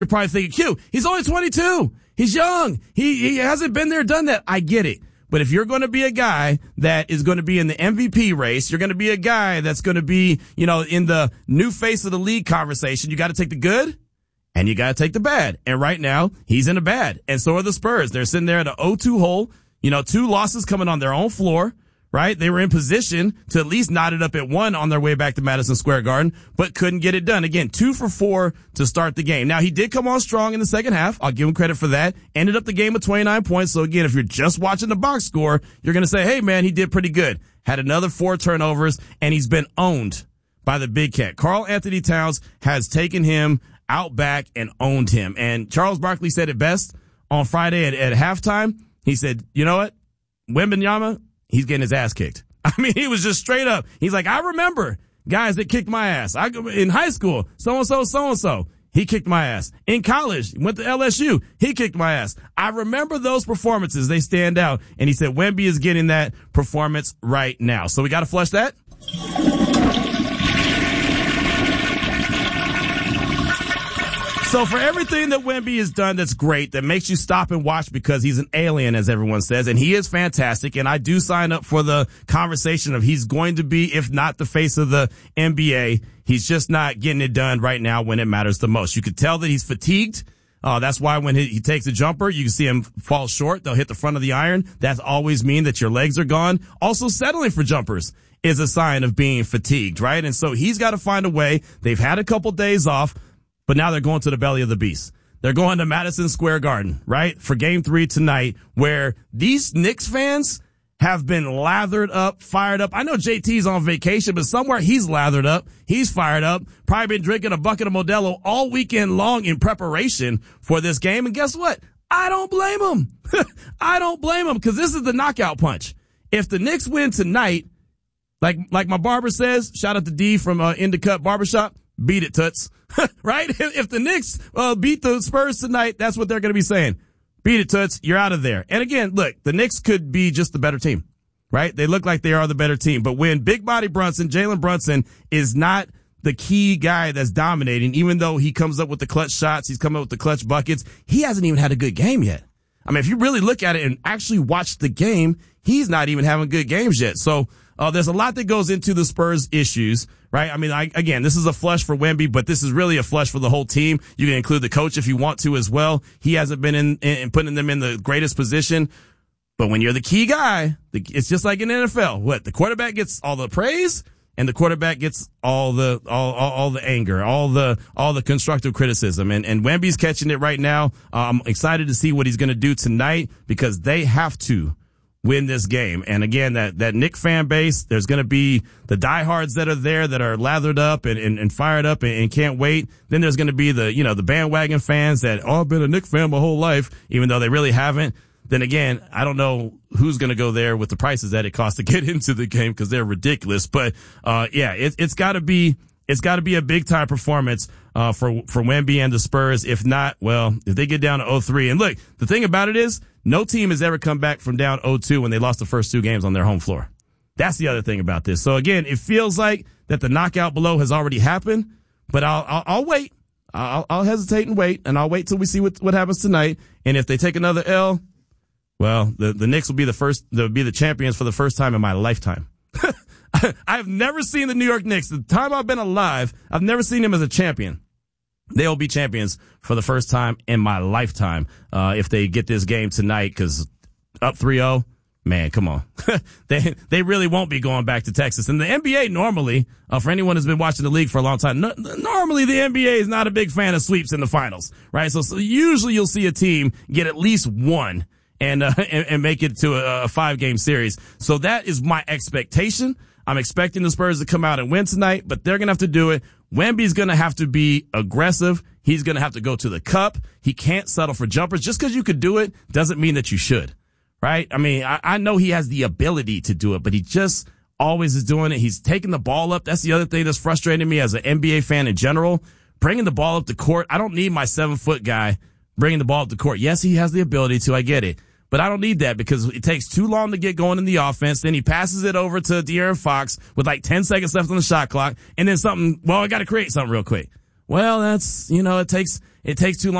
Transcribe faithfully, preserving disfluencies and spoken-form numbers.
You're probably thinking, Q, he's only twenty-two. He's young. He, he hasn't been there, done that. I get it. But if you're going to be a guy that is going to be in the M V P race, you're going to be a guy that's going to be, you know, in the new face of the league conversation, you got to take the good and you got to take the bad. And right now, he's in the bad. And so are the Spurs. They're sitting there at an oh two hole, you know, two losses coming on their own floor. Right? They were in position to at least knot it up at one on their way back to Madison Square Garden, but couldn't get it done. Again, two for four to start the game. Now, he did come on strong in the second half. I'll give him credit for that. Ended up the game with twenty-nine points. So again, if you're just watching the box score, you're going to say, hey man, he did pretty good. Had another four turnovers and he's been owned by the big cat. Karl Anthony Towns has taken him out back and owned him. And Charles Barkley said it best on Friday at, at halftime. He said, you know what? Wembanyama, he's getting his ass kicked. I mean, he was just straight up. He's like, I remember guys that kicked my ass. I in high school, so-and-so, so-and-so. He kicked my ass. In college, went to L S U. He kicked my ass. I remember those performances. They stand out. And he said, Wemby is getting that performance right now. So we got to flush that. So for everything that Wemby has done that's great, that makes you stop and watch because he's an alien, as everyone says, and he is fantastic, and I do sign up for the conversation of he's going to be, if not the face of the N B A, he's just not getting it done right now when it matters the most. You could tell that he's fatigued. Uh, that's why when he, he takes a jumper, you can see him fall short. They'll hit the front of the iron. That's always mean that your legs are gone. Also, settling for jumpers is a sign of being fatigued, right? And so he's got to find a way. They've had a couple days off. But now they're going to the belly of the beast. They're going to Madison Square Garden, right? For game three tonight, where these Knicks fans have been lathered up, fired up. I know J T's on vacation, but somewhere he's lathered up. He's fired up. Probably been drinking a bucket of Modelo all weekend long in preparation for this game. And guess what? I don't blame him. I don't blame him because this is the knockout punch. If the Knicks win tonight, like, like my barber says, shout out to D from uh, In the Cut Barbershop, beat it, Toots. Right? If the Knicks uh, beat the Spurs tonight, that's what they're going to be saying. Beat it, Toots. You're out of there. And again, look, the Knicks could be just the better team, right? They look like they are the better team. But when big body Brunson, Jalen Brunson, is not the key guy that's dominating, even though he comes up with the clutch shots, he's coming up with the clutch buckets, he hasn't even had a good game yet. I mean, if you really look at it and actually watch the game, he's not even having good games yet. So uh, there's a lot that goes into the Spurs issues. Right? I mean, I, again, this is a flush for Wemby, but this is really a flush for the whole team. You can include the coach if you want to as well. He hasn't been in, in putting them in the greatest position. But when you're the key guy, the, it's just like in the N F L. What? The quarterback gets all the praise and the quarterback gets all the, all, all, all the anger, all the, all the constructive criticism. And, and Wemby's catching it right now. Uh, I'm excited to see what he's going to do tonight because they have to win this game. And again, that, that Knick fan base, there's going to be the diehards that are there that are lathered up and, and, and fired up and, and can't wait. Then there's going to be the, you know, the bandwagon fans that, oh, I've been a Knick fan my whole life, even though they really haven't. Then again, I don't know who's going to go there with the prices that it costs to get into the game because they're ridiculous. But, uh, yeah, it, it's got to be, it's got to be a big time performance, uh, for, for Wemby and the Spurs. If not, well, if they get down to oh three, and look, the thing about it is, no team has ever come back from down oh two when they lost the first two games on their home floor. That's the other thing about this. So again, it feels like that the knockout below has already happened, but I'll, I'll, I'll wait. I'll, I'll hesitate and wait, and I'll wait till we see what, what happens tonight. And if they take another L, well, the, the Knicks will be the first, they'll be the champions for the first time in my lifetime. I've never seen the New York Knicks. The time I've been alive, I've never seen them as a champion. They'll be champions for the first time in my lifetime, uh, if they get this game tonight, cause up three oh, man, come on. they, they really won't be going back to Texas. And the N B A normally, uh, for anyone who's been watching the league for a long time, no, normally the N B A is not a big fan of sweeps in the finals, right? So, so usually you'll see a team get at least one and, uh, and, and make it to a, a five game series. So that is my expectation. I'm expecting the Spurs to come out and win tonight, but they're going to have to do it. Wemby's going to have to be aggressive. He's going to have to go to the cup. He can't settle for jumpers. Just because you could do it doesn't mean that you should, right? I mean, I, I know he has the ability to do it, but he just always is doing it. He's taking the ball up. That's the other thing that's frustrating me as an N B A fan in general. Bringing the ball up the court. I don't need my seven-foot guy bringing the ball up the court. Yes, he has the ability to. I get it. But I don't need that because it takes too long to get going in the offense. Then he passes it over to De'Aaron Fox with like ten seconds left on the shot clock. And then something, well, I got to create something real quick. Well, that's, you know, it takes, it takes too long.